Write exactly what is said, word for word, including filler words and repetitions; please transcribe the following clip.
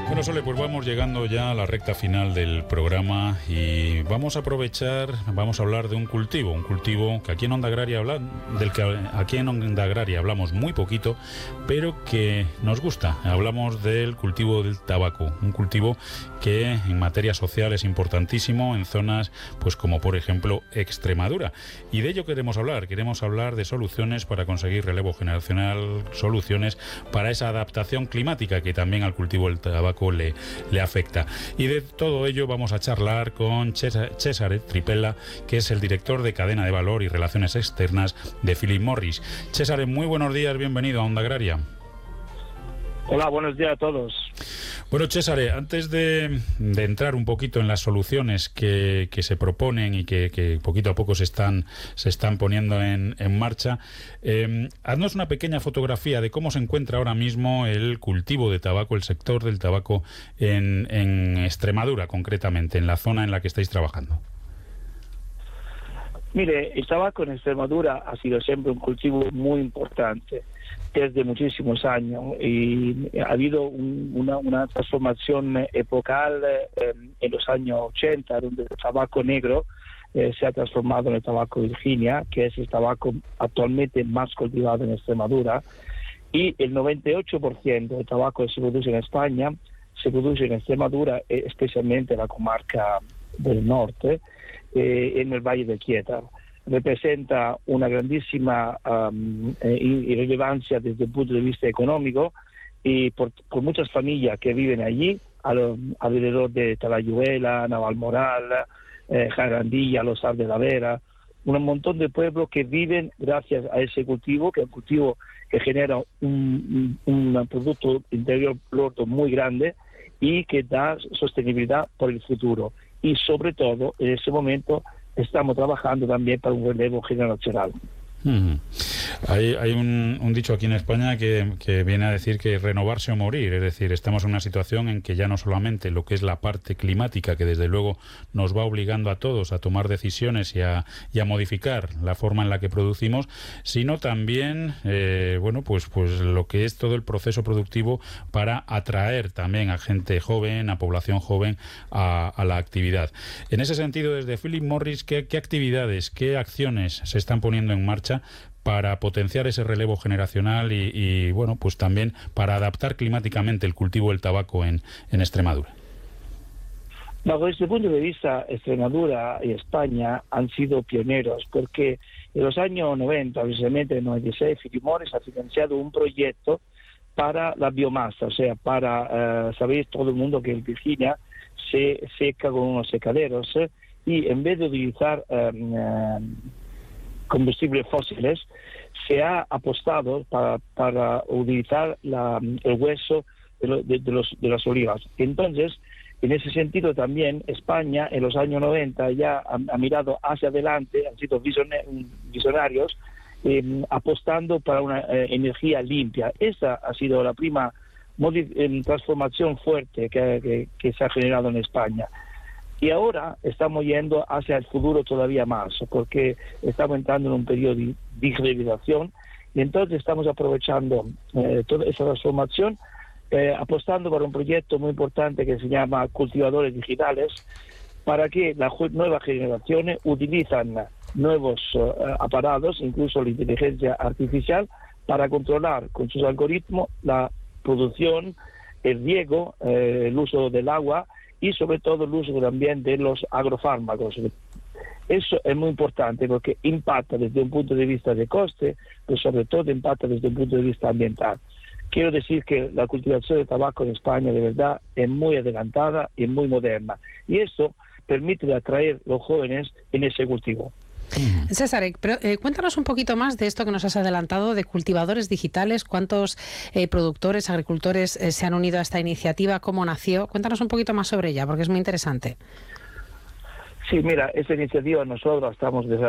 Bueno, Sole, pues vamos llegando ya a la recta final del programa y vamos a aprovechar, vamos a hablar de un cultivo, un cultivo que aquí en Onda Agraria habla, del que aquí en Onda Agraria hablamos muy poquito, pero que nos gusta. Hablamos del cultivo del tabaco, un cultivo que en materia social es importantísimo en zonas, pues como por ejemplo Extremadura. Y de ello queremos hablar, queremos hablar de soluciones para conseguir relevo generacional, soluciones para esa adaptación climática que también al cultivo del tabaco Le, le afecta. Y de todo ello vamos a charlar con Cesare Tripella, que es el director de cadena de valor y relaciones externas de Philip Morris. Cesare, muy buenos días, bienvenido a Onda Agraria. Hola, buenos días a todos. Bueno, Cesare, antes de, de entrar un poquito en las soluciones que, que se proponen y que, que poquito a poco se están, se están poniendo en, en marcha, eh, haznos una pequeña fotografía de cómo se encuentra ahora mismo el cultivo de tabaco, el sector del tabaco en, en Extremadura, concretamente, en la zona en la que estáis trabajando. Mire, el tabaco en Extremadura ha sido siempre un cultivo muy importante desde muchísimos años y ha habido un, una, una transformación epocal eh, en los años ochenta, donde el tabaco negro eh, se ha transformado en el tabaco Virginia, que es el tabaco actualmente más cultivado en Extremadura, y el noventa y ocho por ciento del tabaco que se produce en España se produce en Extremadura, eh, especialmente en la comarca del norte, eh, en el Valle de Quieta. Representa una grandísima um, eh, relevancia desde el punto de vista económico y por, por muchas familias que viven allí, al, alrededor de Talayuela, Navalmoral, eh, Jarandilla, Los Sal de la Vera, un montón de pueblos que viven gracias a ese cultivo, que es un cultivo que genera un, un, un producto interior bruto muy grande y que da sostenibilidad por el futuro. Y sobre todo, en ese momento, estamos trabajando también para un relevo generacional. Uh-huh. Hay, hay un, un dicho aquí en España que, que viene a decir que renovarse o morir, es decir, estamos en una situación en que ya no solamente lo que es la parte climática, que desde luego nos va obligando a todos a tomar decisiones y a, y a modificar la forma en la que producimos, sino también eh, bueno, pues, pues lo que es todo el proceso productivo para atraer también a gente joven, a población joven a, a la actividad. En ese sentido, desde Philip Morris, ¿qué, qué actividades, qué acciones se están poniendo en marcha para potenciar ese relevo generacional y, y bueno, pues también para adaptar climáticamente el cultivo del tabaco en, en Extremadura? Bajo este punto de vista, Extremadura y España han sido pioneros porque en los años noventa, precisamente en noventa y seis, Philip Morris ha financiado un proyecto para la biomasa, o sea, para, uh, sabéis todo el mundo que en Virginia se seca con unos secaderos eh, y en vez de utilizar um, uh, combustibles fósiles, se ha apostado para, para utilizar la, el hueso de, lo, de, de, los, de las olivas. Entonces, en ese sentido también España en los años noventa ya ha, ha mirado hacia adelante, han sido visionarios, eh, apostando para una eh, energía limpia. Esa ha sido la primera eh, transformación fuerte que, que, que se ha generado en España. Y ahora estamos yendo hacia el futuro todavía más, porque estamos entrando en un periodo de digitalización y entonces estamos aprovechando eh, toda esa transformación, eh, apostando por un proyecto muy importante que se llama Cultivadores Digitales, para que las nuevas generaciones utilizan nuevos uh, aparatos, incluso la inteligencia artificial, para controlar con sus algoritmos la producción, el riego, eh, el uso del agua, y sobre todo el uso también de los agrofármacos. Eso es muy importante porque impacta desde un punto de vista de coste, pero sobre todo impacta desde un punto de vista ambiental. Quiero decir que la cultivación de tabaco en España de verdad es muy adelantada y muy moderna. Y eso permite atraer a los jóvenes en ese cultivo. Cesare, pero, eh, cuéntanos un poquito más de esto que nos has adelantado de cultivadores digitales, cuántos eh, productores, agricultores eh, se han unido a esta iniciativa, cómo nació. Cuéntanos un poquito más sobre ella, porque es muy interesante. Sí, mira, esta iniciativa nosotros estamos desarrollando